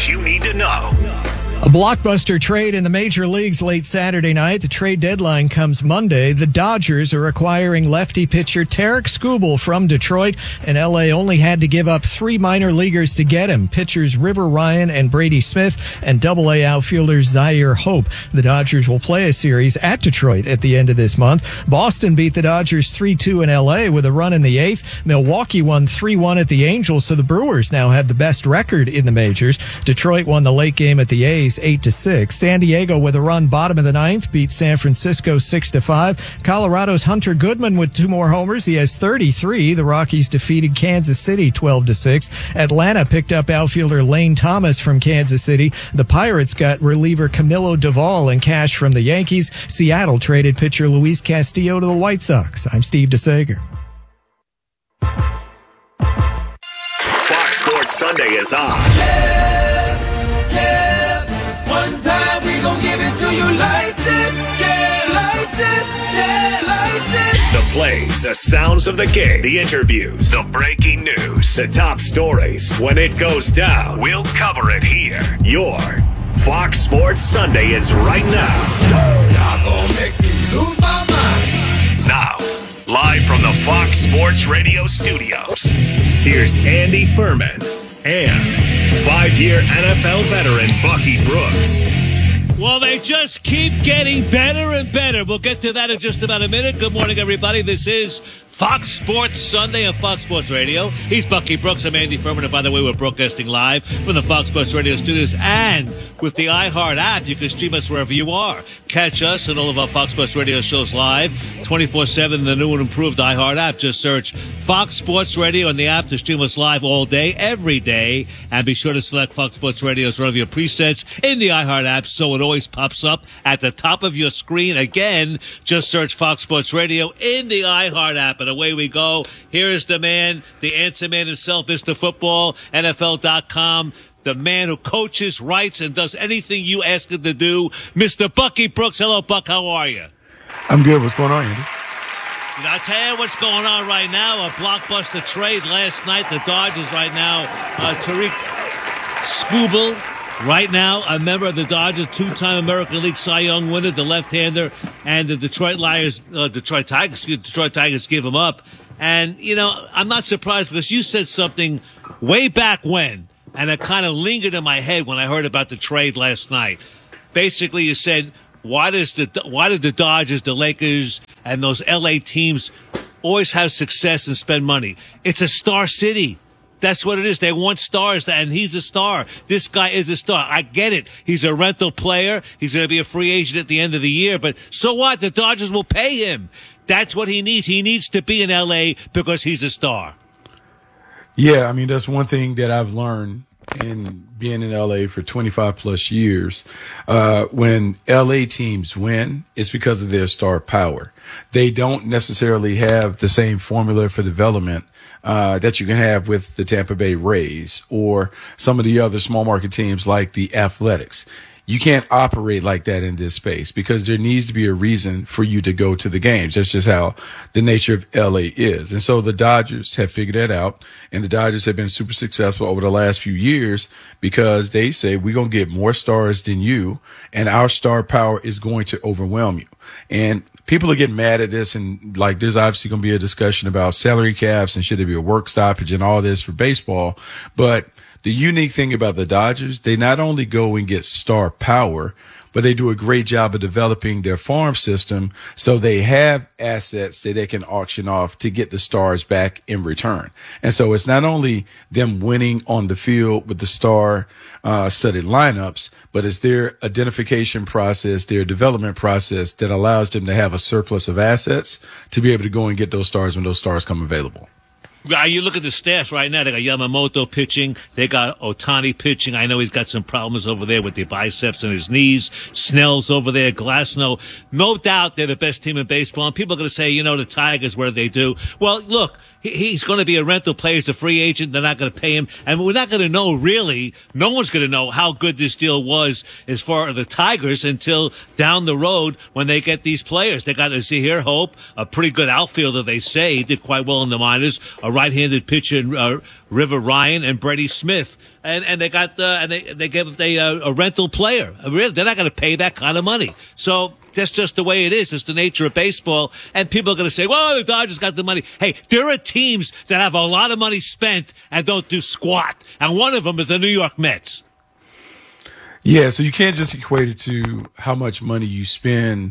what you need to know. A blockbuster trade in the major leagues late Saturday night. The trade deadline comes Monday. The Dodgers are acquiring lefty pitcher Tarik Skubal from Detroit, and L.A. only had to give up 3 minor leaguers to get him. Pitchers River Ryan and Brady Smith and Double-A outfielder Zaire Hope. The Dodgers will play a series at Detroit at the end of this month. Boston beat the Dodgers 3-2 in L.A. with a run in the 8th. Milwaukee won 3-1 at the Angels, so the Brewers now have the best record in the majors. Detroit won the late game at the A's 8-6. San Diego with a run bottom of the 9th beat San Francisco 6-5. Colorado's Hunter Goodman with 2 more homers. He has 33. The Rockies defeated Kansas City 12-6. Atlanta picked up outfielder Lane Thomas from Kansas City. The Pirates got reliever Camilo Doval and cash from the Yankees. Seattle traded pitcher Luis Castillo to the White Sox. I'm Steve DeSager. Fox Sports Sunday is on. One time we gon' give it to you like this, like this, like this. The plays, the sounds of the game, the interviews, the breaking news, the top stories. When it goes down, we'll cover it here. Your Fox Sports Sunday is right now. Y'all gon' make me lose my mind. Now, live from the Fox Sports Radio studios, here's Andy Furman and 5-year NFL veteran Bucky Brooks. Well, they just keep getting better and better. We'll get to that in just about a minute. Good morning, everybody. This is Fox Sports Sunday on Fox Sports Radio. He's Bucky Brooks. I'm Andy Furman. And by the way, we're broadcasting live from the Fox Sports Radio studios. And with the iHeart app, you can stream us wherever you are. Catch us and all of our Fox Sports Radio shows live 24/7 in the new and improved iHeart app. Just search Fox Sports Radio in the app to stream us live all day, every day. And be sure to select Fox Sports Radio as one of your presets in the iHeart app so it always pops up at the top of your screen. Again, just search Fox Sports Radio in the iHeart app. And away we go. Here is the man, the answer man himself, Mr. Football, NFL.com. The man who coaches, writes, and does anything you ask him to do, Mr. Bucky Brooks. Hello, Buck. How are you? I'm good. What's going on, Andy? I'll tell you what's going on right now. A blockbuster trade last night. The Dodgers right now. Tarik Skubal right now, a member of the Dodgers, 2-time American League Cy Young winner, the left-hander, and the Detroit Tigers give him up. And, you know, I'm not surprised because you said something way back when, and it kind of lingered in my head when I heard about the trade last night. Basically, you said, why did the Dodgers, the Lakers, and those L.A. teams always have success and spend money? It's a star city. That's what it is. They want stars, and he's a star. This guy is a star. I get it. He's a rental player. He's going to be a free agent at the end of the year. But so what? The Dodgers will pay him. That's what he needs. He needs to be in L.A. because he's a star. Yeah, I mean, that's one thing that I've learned in being in LA for 25 plus years. When LA teams win, it's because of their star power. They don't necessarily have the same formula for development that you can have with the Tampa Bay Rays or some of the other small market teams like the Athletics. You can't operate like that in this space because there needs to be a reason for you to go to the games. That's just how the nature of LA is. And so the Dodgers have figured that out, and the Dodgers have been super successful over the last few years because they say we're going to get more stars than you, and our star power is going to overwhelm you. And people are getting mad at this, and like there's obviously going to be a discussion about salary caps and should there be a work stoppage and all this for baseball. But the unique thing about the Dodgers, they not only go and get star power, but they do a great job of developing their farm system so they have assets that they can auction off to get the stars back in return. And so it's not only them winning on the field with the star studded lineups, but it's their identification process, their development process that allows them to have a surplus of assets to be able to go and get those stars when those stars come available. You look at the staff right now. They got Yamamoto pitching. They got Ohtani pitching. I know he's got some problems over there with the biceps and his knees. Snell's over there. Glasnow. No doubt they're the best team in baseball. And people are going to say, you know, the Tigers, what do they do? Well, look, he's going to be a rental player. He's a free agent. They're not going to pay him. And we're not going to know, really, no one's going to know how good this deal was as far as the Tigers until down the road when they get these players. They got Zahir Hope, a pretty good outfielder, they say. He did quite well in the minors. A right-handed pitcher in River Ryan and Brady Smith. And they got they gave a rental player. Really, they're not going to pay that kind of money. So that's just the way it is. It's the nature of baseball. And people are going to say, well, the Dodgers got the money. Hey, there are teams that have a lot of money spent and don't do squat. And one of them is the New York Mets. Yeah, so you can't just equate it to how much money you spend,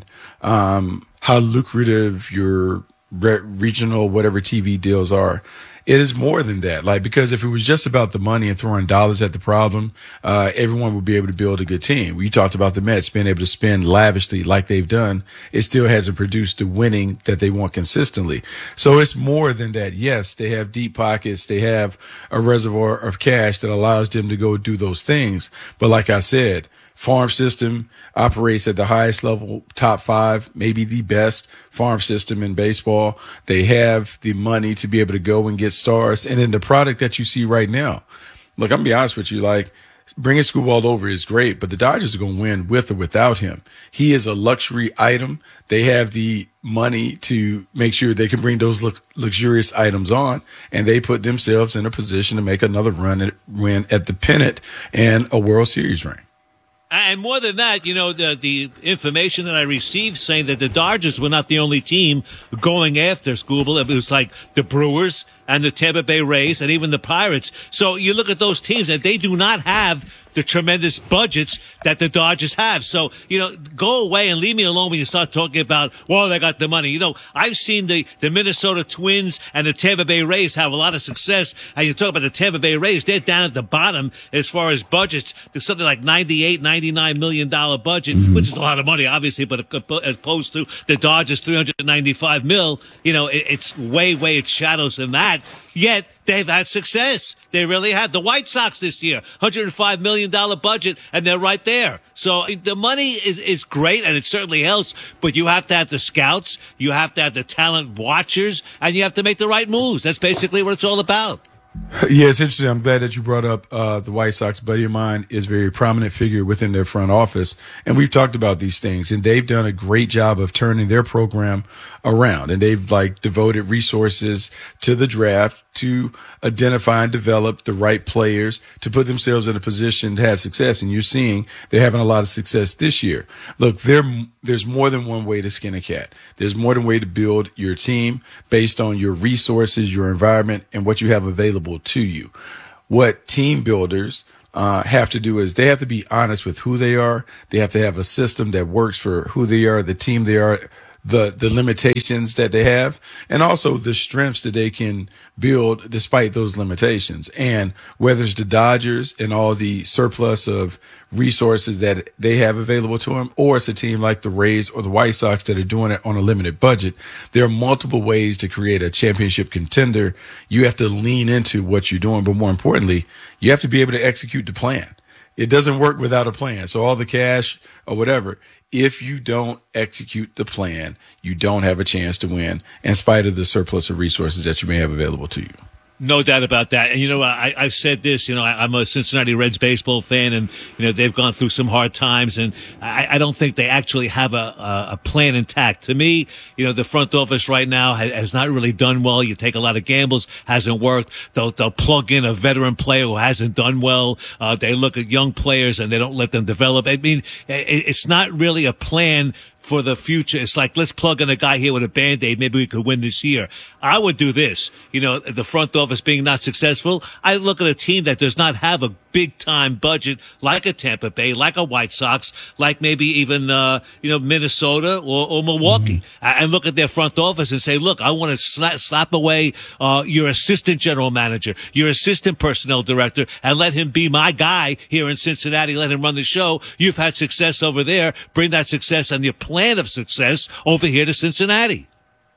how lucrative your regional whatever TV deals are. It is more than that. Like, because if it was just about the money and throwing dollars at the problem, everyone would be able to build a good team. We talked about the Mets being able to spend lavishly like they've done. It still hasn't produced the winning that they want consistently. So it's more than that. Yes, they have deep pockets. They have a reservoir of cash that allows them to go do those things. But like I said, farm system operates at the highest level, top 5, maybe the best farm system in baseball. They have the money to be able to go and get stars. And then the product that you see right now, look, I'm going to be honest with you, like, bringing Scuball over is great, but the Dodgers are going to win with or without him. He is a luxury item. They have the money to make sure they can bring those luxurious items on, and they put themselves in a position to make another win at the pennant and a World Series ring. And more than that, the information that I received saying that the Dodgers were not the only team going after Scuball. It was like the Brewers and the Tampa Bay Rays and even the Pirates. So you look at those teams and they do not have the tremendous budgets that the Dodgers have. So, go away and leave me alone when you start talking about, well, they got the money. I've seen the Minnesota Twins and the Tampa Bay Rays have a lot of success. And you talk about the Tampa Bay Rays, they're down at the bottom as far as budgets. There's something like $98, $99 million budget, which is a lot of money, obviously, but as opposed to the Dodgers' $395 million, it's way it shadows than that. Yet they've had success. They really have. The White Sox this year, $105 million budget, and they're right there. So the money is great, and it certainly helps, but you have to have the scouts, you have to have the talent watchers, and you have to make the right moves. That's basically what it's all about. Yeah, it's interesting. I'm glad that you brought up the White Sox. A buddy of mine is a very prominent figure within their front office, and we've talked about these things, and they've done a great job of turning their program around, and they've devoted resources to the draft to identify and develop the right players to put themselves in a position to have success. And you're seeing they're having a lot of success this year. Look, there's more than one way to skin a cat. There's more than one way to build your team based on your resources, your environment, and what you have available to you. What team builders have to do is they have to be honest with who they are. They have to have a system that works for who they are, the team they are, the limitations that they have, and also the strengths that they can build despite those limitations. And whether it's the Dodgers and all the surplus of resources that they have available to them, or it's a team like the Rays or the White Sox that are doing it on a limited budget, there are multiple ways to create a championship contender. You have to lean into what you're doing, but more importantly, you have to be able to execute the plan. It doesn't work without a plan. So all the cash or whatever, if you don't execute the plan, you don't have a chance to win in spite of the surplus of resources that you may have available to you. No doubt about that. And, I've said this, I'm a Cincinnati Reds baseball fan, and, they've gone through some hard times, and I don't think they actually have a plan intact. To me, the front office right now has not really done well. You take a lot of gambles, hasn't worked. They'll plug in a veteran player who hasn't done well. They look at young players and they don't let them develop. I mean, it's not really a plan for the future. It's like, let's plug in a guy here with a Band-Aid. Maybe we could win this year. I would do this. The front office being not successful, I look at a team that does not have a big-time budget like a Tampa Bay, like a White Sox, like maybe even, Minnesota or Milwaukee, and look at their front office and say, look, I want to slap away your assistant general manager, your assistant personnel director, and let him be my guy here in Cincinnati. Let him run the show. You've had success over there. Bring that success and your plan of success over here to Cincinnati.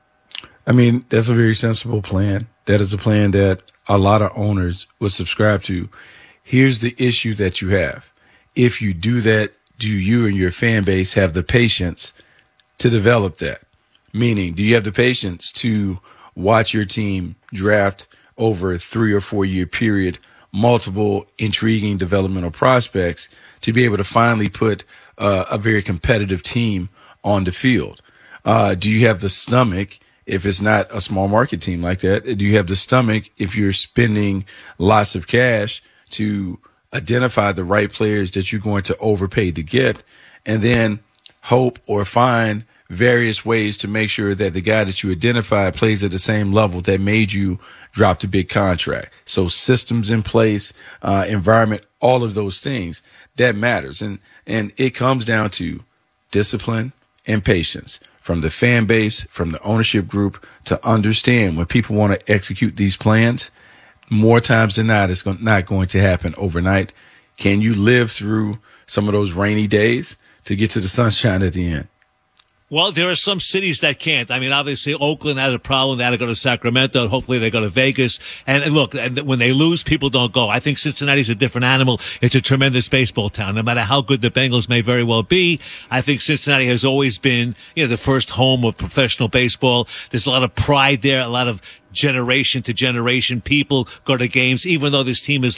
I mean, that's a very sensible plan. That is a plan that a lot of owners would subscribe to. Here's the issue that you have. If you do that, do you and your fan base have the patience to develop that? Meaning, do you have the patience to watch your team draft over a 3 or 4 year period multiple intriguing developmental prospects to be able to finally put a very competitive team on the field. Do you have the stomach, if it's not a small market team like that? Do you have the stomach, if you're spending lots of cash, to identify the right players that you're going to overpay to get, and then hope or find various ways to make sure that the guy that you identify plays at the same level that made you drop the big contract? So systems in place, environment, all of those things, that matters. And it comes down to discipline and patience from the fan base, from the ownership group, to understand when people want to execute these plans, more times than not, it's not going to happen overnight. Can you live through some of those rainy days to get to the sunshine at the end? Well, there are some cities that can't. I mean, obviously, Oakland had a problem. They had to go to Sacramento. Hopefully, they go to Vegas. And look, when they lose, people don't go. I think Cincinnati's a different animal. It's a tremendous baseball town. No matter how good the Bengals may very well be, I think Cincinnati has always been, the first home of professional baseball. There's a lot of pride there, a lot of generation to generation people go to games, even though this team is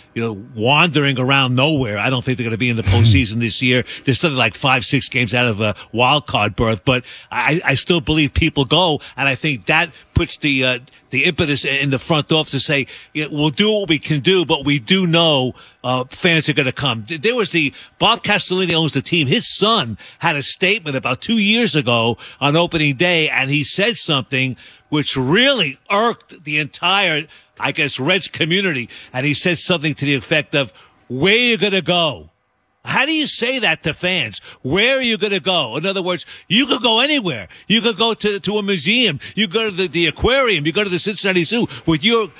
wandering around nowhere. I don't think they're going to be in the postseason this year. There's something like 5-6 games out of a wild card berth, but I still believe people go, and I think that puts the impetus in the front office to say, we'll do what we can do, but we do know fans are going to come. There was Bob Castellini owns the team. His son had a statement about 2 years ago on opening day, and he said something which really irked the entire, Reds community. And he said something to the effect of, where are you going to go? How do you say that to fans? Where are you going to go? In other words, you could go anywhere. You could go to a museum. You go to the aquarium. You go to the Cincinnati Zoo. With your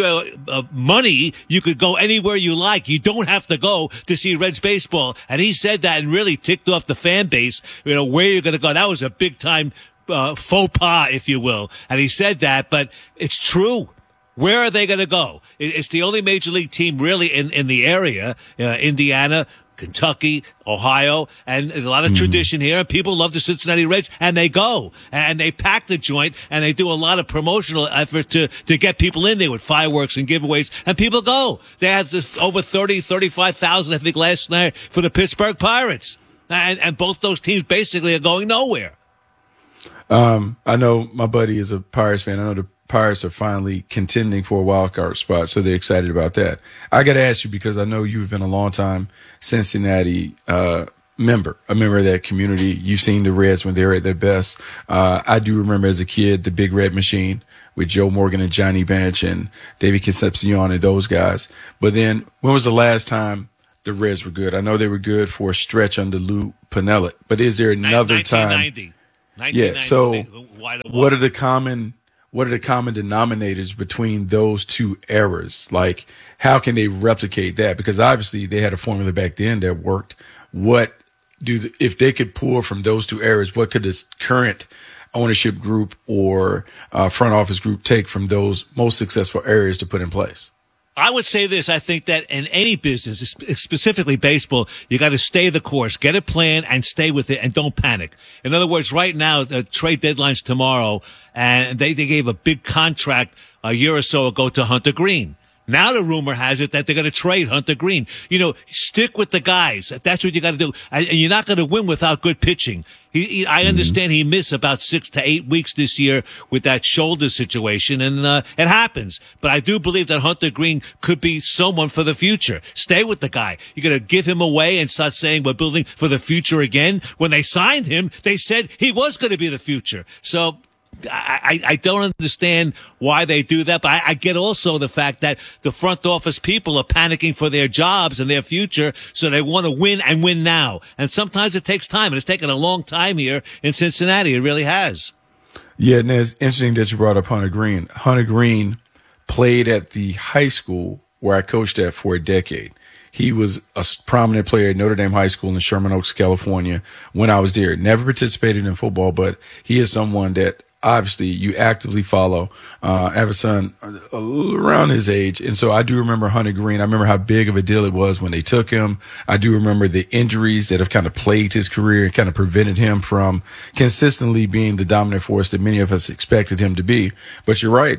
money, you could go anywhere you like. You don't have to go to see Reds baseball. And he said that and really ticked off the fan base. Where are you going to go? That was a big time faux pas, if you will. And he said that, but it's true. Where are they going to go? It's the only major league team really in the area, Indiana, Kentucky, Ohio, and a lot of tradition here. People love the Cincinnati Reds, and they go, and they pack the joint, and they do a lot of promotional effort to get people in there with fireworks and giveaways, and people go. They had over 35,000, I think, last night for the Pittsburgh Pirates. And both those teams basically are going nowhere. I know my buddy is a Pirates fan. I know the Pirates are finally contending for a wild card spot, so they're excited about that. I got to ask you, because I know you've been a long time Cincinnati member, a member of that community. You've seen the Reds when they were at their best. I do remember as a kid the Big Red Machine with Joe Morgan and Johnny Bench and David Concepcion and those guys. But then, when was the last time the Reds were good? I know they were good for a stretch under Lou Piniella, but is there another 1990. time? Yeah. So, what are the common denominators between those two eras? Like, how can they replicate that? Because obviously they had a formula back then that worked. If they could pull from those two eras, what could this current ownership group or front office group take from those most successful areas to put in place? I would say this. I think that in any business, specifically baseball, you got to stay the course, get a plan, and stay with it, and don't panic. In other words, right now, the trade deadline's tomorrow, and they gave a big contract a year or so ago to Hunter Green. Now the rumor has it that they're going to trade Hunter Green. Stick with the guys. That's what you got to do. And you're not going to win without good pitching. I understand he missed about 6 to 8 weeks this year with that shoulder situation, and it happens. But I do believe that Hunter Green could be someone for the future. Stay with the guy. You're going to give him away and start saying we're building for the future again. When they signed him, they said he was going to be the future. So I don't understand why they do that, but I get also the fact that the front office people are panicking for their jobs and their future, so they want to win and win now. And sometimes it takes time, and it's taken a long time here in Cincinnati. It really has. Yeah, and it's interesting that you brought up Hunter Green. Hunter Green played at the high school where I coached at for a decade. He was a prominent player at Notre Dame High School in Sherman Oaks, California when I was there. Never participated in football, but he is someone that obviously you actively follow. I have a son around his age. And so I do remember Hunter Green. I remember how big of a deal it was when they took him. I do remember the injuries that have kind of plagued his career and kind of prevented him from consistently being the dominant force that many of us expected him to be. But you're right. The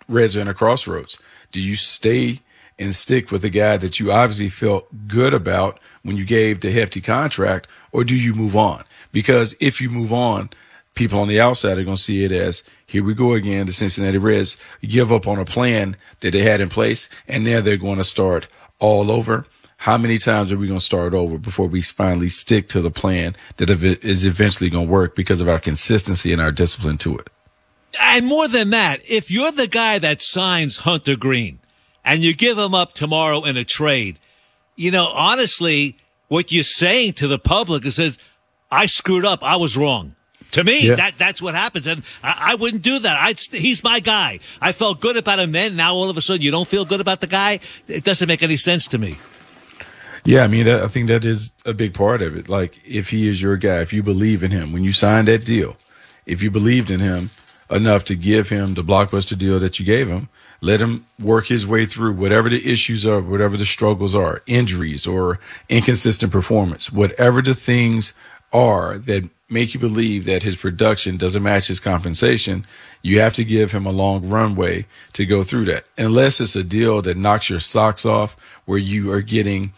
Reds are in a crossroads. Do you stay and stick with the guy that you obviously felt good about when you gave the hefty contract, or do you move on? Because if you move on, people on the outside are going to see it as, here we go again, the Cincinnati Reds give up on a plan that they had in place, and now they're going to start all over. How many times are we going to start over before we finally stick to the plan that is eventually going to work because of our consistency and our discipline to it? And more than that, if you're the guy that signs Hunter Green and you give him up tomorrow in a trade, honestly, what you're saying to the public is, I screwed up. I was wrong. To me, that's what happens. And I wouldn't do that. He's my guy. I felt good about him then. Now all of a sudden you don't feel good about the guy. It doesn't make any sense to me. Yeah, I mean, I think that is a big part of it. Like, if he is your guy, if you believe in him, when you signed that deal, if you believed in him enough to give him the blockbuster deal that you gave him, let him work his way through whatever the issues are, whatever the struggles are, injuries or inconsistent performance, whatever the things are that make you believe that his production doesn't match his compensation, you have to give him a long runway to go through that. Unless it's a deal that knocks your socks off, where you are getting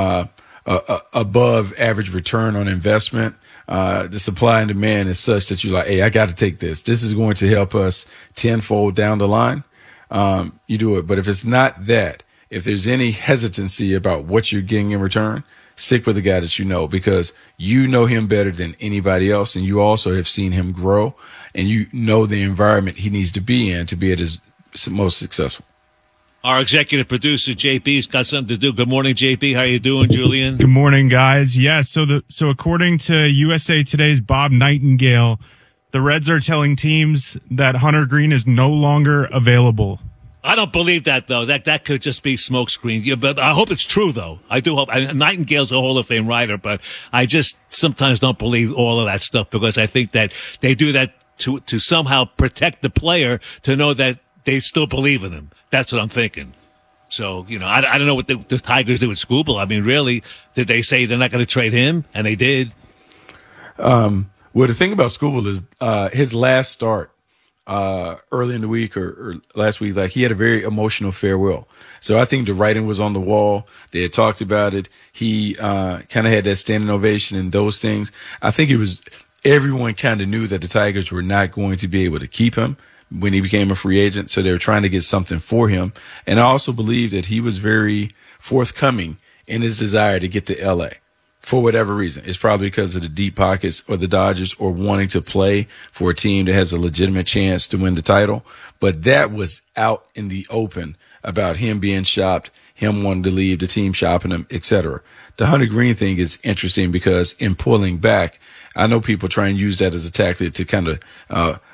above average return on investment. The supply and demand is such that you're like, hey, I got to take this. This is going to help us tenfold down the line. You do it. But if it's not that, if there's any hesitancy about what you're getting in return, stick with the guy that you know, because you know him better than anybody else. And you also have seen him grow, and you know the environment he needs to be in to be at his most successful. Our executive producer, JP's got something to do. Good morning, JP. How you doing, Julian? Good morning, guys. Yes, so according to USA Today's Bob Nightingale, the Reds are telling teams that Hunter Green is no longer available. I don't believe that, though. That could just be smokescreen. Yeah, but I hope it's true, though. I do hope. Nightingale's a Hall of Fame writer, but I just sometimes don't believe all of that stuff, because I think that they do that to somehow protect the player, to know that they still believe in him. That's what I'm thinking. So, I don't know what the Tigers did with Skubal. I mean, really, did they say they're not going to trade him? And they did. Well, the thing about Skubal is his last start early in the week or last week, like, he had a very emotional farewell. So I think the writing was on the wall. They had talked about it. He kind of had that standing ovation and those things. I think everyone kind of knew that the Tigers were not going to be able to keep him when he became a free agent. So they were trying to get something for him. And I also believe that he was very forthcoming in his desire to get to LA for whatever reason. It's probably because of the deep pockets or the Dodgers, or wanting to play for a team that has a legitimate chance to win the title. But that was out in the open about him being shopped, him wanting to leave, the team shopping him, etc. The Hunter Green thing is interesting because in pulling back, I know people try and use that as a tactic to kind of